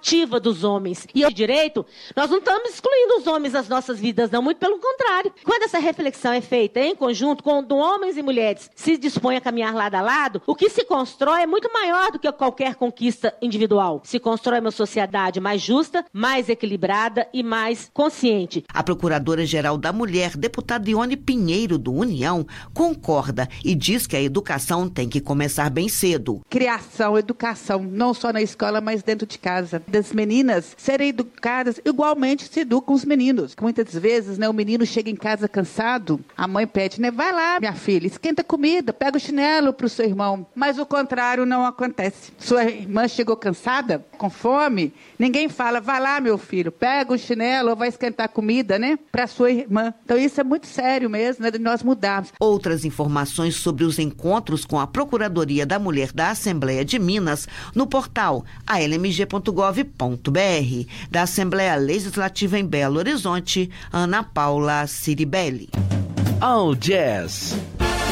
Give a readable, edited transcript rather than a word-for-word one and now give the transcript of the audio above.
ativa dos homens. E o direito, nós não estamos excluindo os homens das nossas vidas, não, muito pelo contrário. Quando essa reflexão é feita em conjunto, quando homens e mulheres se dispõem a caminhar lado a lado, o que se constrói é muito maior do que qualquer conquista individual. Se constrói uma sociedade mais justa, mais equilibrada e mais consciente. A Procuradora-Geral da Mulher, deputada Ione Pinheiro, do União, concorda e diz que a educação tem que começar bem cedo. Criação, educação, não só na escola, mas dentro de casa. Das meninas serem educadas igualmente se educam os meninos. Muitas vezes, o menino chega em casa cansado, a mãe pede, vai lá, minha filha, esquenta comida, pega o chinelo pro seu irmão. Mas o contrário não acontece. Sua irmã chegou cansada, com fome, ninguém fala, vai lá, meu filho, pega o chinelo ou vai esquentar comida, pra sua irmã. Então isso é muito sério mesmo, de nós mudarmos. Outras informações sobre os encontros com a Procuradoria da Mulher da Assembleia de Minas no portal almg.gov.br. Da Assembleia Legislativa em Belo Horizonte, Ana Paula Ciribelli. All Jazz.